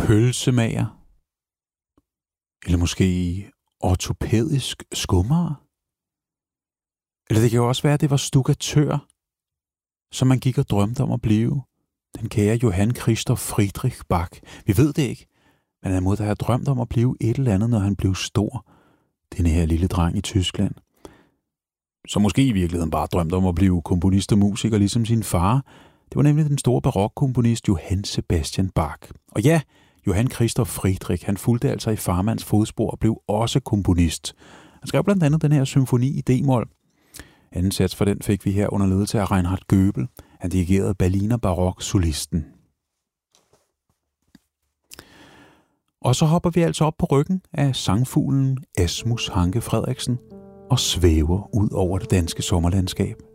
pølsemager? Eller måske ortopædisk skummer? Eller det kan jo også være, at det var stukatør, som man gik og drømte om at blive. Den kære Johann Christoph Friedrich Bach. Vi ved det ikke, men han må da have drømt om at blive et eller andet, når han blev stor. Denne her lille dreng i Tyskland. Så måske i virkeligheden bare drømte om at blive komponist og musiker, ligesom sin far. Det var nemlig den store barokkomponist Johann Sebastian Bach. Og ja, Johann Christoph Friedrich, han fulgte altså i farmands fodspor og blev også komponist. Han skrev blandt andet den her symfoni i D-mol. Anden sats for den fik vi her under ledelse af Reinhard Goebel. Han dirigerede Berliner Barok-solisten. Og så hopper vi altså op på ryggen af sangfuglen Asmus Hanke Frederiksen og svæver ud over det danske sommerlandskab.